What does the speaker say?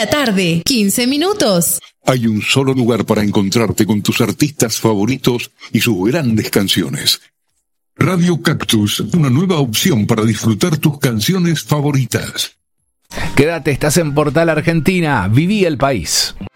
la tarde, 15 minutos. Hay un solo lugar para encontrarte con tus artistas favoritos y sus grandes canciones. Radio Cactus, una nueva opción para disfrutar tus canciones favoritas. Quédate, estás en Portal Argentina. Viví el país.